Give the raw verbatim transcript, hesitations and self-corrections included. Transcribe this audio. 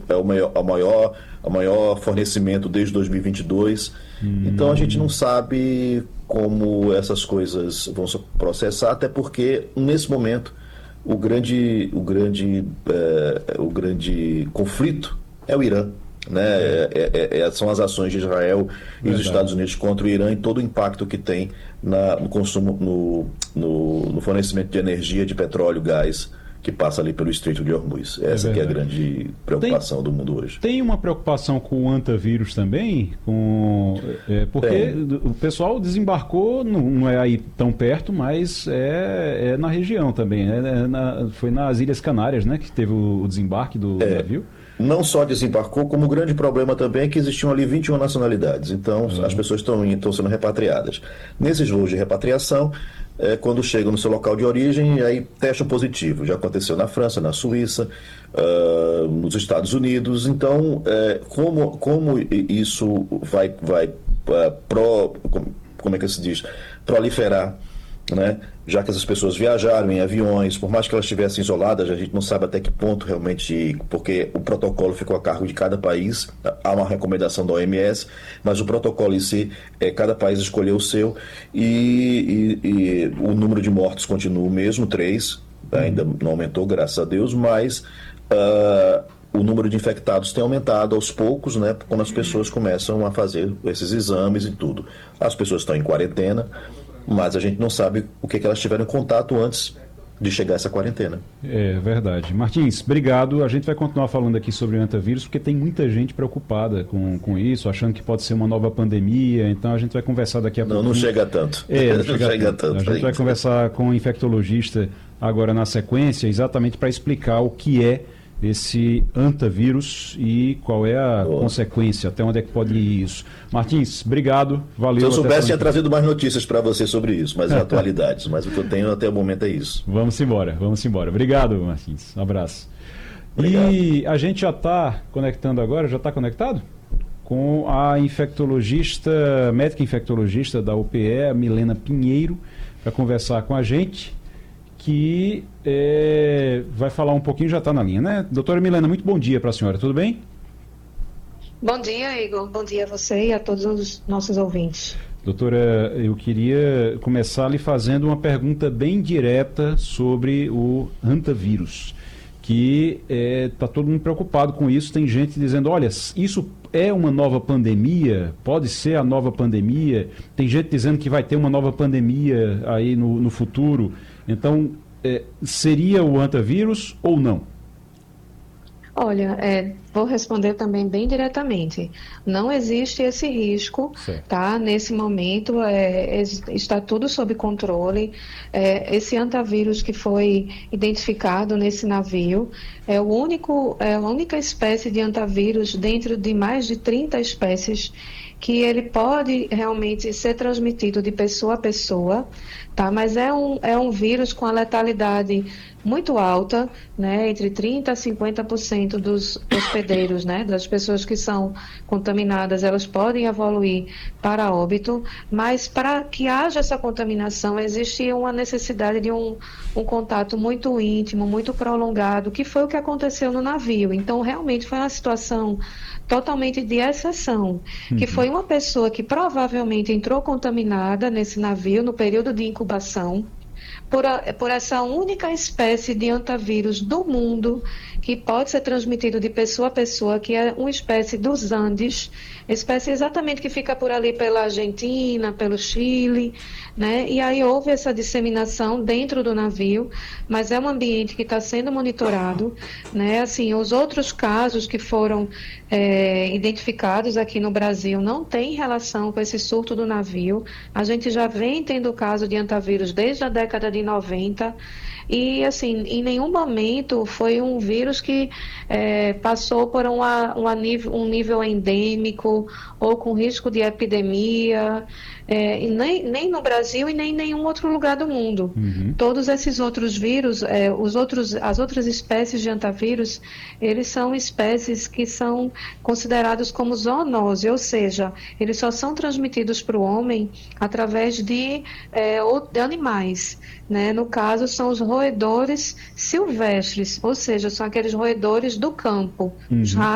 é o maior, a maior, a maior fornecimento desde dois mil e vinte e dois. Hum. Então a gente não sabe como essas coisas vão se processar, até porque nesse momento o grande, o grande, é, o grande conflito é o Irã. Né? É, é, é, são as ações de Israel e Verdade. Dos Estados Unidos contra o Irã e todo o impacto que tem na, no consumo, no, no, no fornecimento de energia, de petróleo, gás, que passa ali pelo Estreito de Hormuz. Essa é que é a grande preocupação tem, do mundo hoje. Tem uma preocupação com o antavírus também? Com, é, porque tem. O pessoal desembarcou, não, não é aí tão perto, mas é, é na região também. Né? É na, foi nas Ilhas Canárias, né, que teve o, o desembarque do é. navio. Não só desembarcou, como o grande problema também é que existiam ali vinte e uma nacionalidades. Então, uhum. as pessoas estão sendo repatriadas. Nesses voos de repatriação, é, quando chegam no seu local de origem, aí testam positivo. Já aconteceu na França, na Suíça, uh, nos Estados Unidos. Então, é, como, como isso vai, vai uh, pro, como é que se diz? proliferar, né? Já que essas pessoas viajaram em aviões, por mais que elas estivessem isoladas, a gente não sabe até que ponto realmente, porque o protocolo ficou a cargo de cada país, há uma recomendação da O M S, mas o protocolo em si, é, cada país escolheu o seu, e, e, e o número de mortos continua o mesmo, três, ainda não aumentou, graças a Deus, mas uh, o número de infectados tem aumentado aos poucos, né, quando as pessoas começam a fazer esses exames e tudo. As pessoas estão em quarentena, mas a gente não sabe o que, que elas tiveram em contato antes de chegar essa quarentena. É verdade. Martins, obrigado. A gente vai continuar falando aqui sobre o antavírus, porque tem muita gente preocupada com, com isso, achando que pode ser uma nova pandemia. Então a gente vai conversar daqui a pouco. Não, não chega tanto. É, não chega, não chega tanto. tanto. A gente vai conversar com o infectologista agora na sequência, exatamente para explicar o que é esse antavírus e qual é a oh. consequência, até onde é que pode ir isso. Martins, obrigado, valeu. Se eu soubesse, tinha trazido mais notícias para você sobre isso, mais atualidades, mas o que eu tenho até o momento é isso. Vamos embora, vamos embora. Obrigado, Martins, um abraço. Obrigado. E a gente já está conectando agora, já está conectado? Com a infectologista, médica infectologista da U P E, a Milena Pinheiro, para conversar com a gente, que é, vai falar um pouquinho, já está na linha, né? Doutora Milena, muito bom dia para a senhora, tudo bem? Bom dia, Igor. Bom dia a você e a todos os nossos ouvintes. Doutora, eu queria começar lhe fazendo uma pergunta bem direta sobre o antavírus, que está todo mundo preocupado com isso. Tem gente dizendo, olha, isso é uma nova pandemia, pode ser a nova pandemia. Tem gente dizendo que vai ter uma nova pandemia aí no, no futuro. Então, é, seria o antavírus ou não? Olha, é, vou responder também bem diretamente. Não existe esse risco, certo. Tá? Nesse momento é, está tudo sob controle. É, esse antavírus que foi identificado nesse navio é, o único, é a única espécie de antavírus dentro de mais de trinta espécies que ele pode realmente ser transmitido de pessoa a pessoa, tá? Mas é um, é um vírus com a letalidade muito alta, né? Entre trinta por cento a cinquenta por cento dos hospedeiros, né? Das pessoas que são contaminadas, elas podem evoluir para óbito, mas para que haja essa contaminação, existe uma necessidade de um, um contato muito íntimo, muito prolongado, que foi o que aconteceu no navio. Então, realmente foi uma situação totalmente de exceção, uhum. que foi uma pessoa que provavelmente entrou contaminada nesse navio no período de incubação, por, a, por essa única espécie de antavírus do mundo que pode ser transmitido de pessoa a pessoa, que é uma espécie dos Andes, espécie exatamente que fica por ali pela Argentina, pelo Chile, né? E aí houve essa disseminação dentro do navio, mas é um ambiente que está sendo monitorado, né? Assim, os outros casos que foram é, identificados aqui no Brasil não têm relação com esse surto do navio. A gente já vem tendo o caso de antavírus desde a década de noventa, e assim, em nenhum momento foi um vírus que é, passou por uma, uma nível, um nível endêmico ou com risco de epidemia, é, e nem, nem no Brasil e nem em nenhum outro lugar do mundo. Uhum. Todos esses outros vírus, é, os outros, as outras espécies de antavírus, eles são espécies que são considerados como zoonose, ou seja, eles só são transmitidos para o homem através de, é, de animais, né? No caso, são os roedores silvestres, ou seja, são aqueles roedores do campo, uhum. os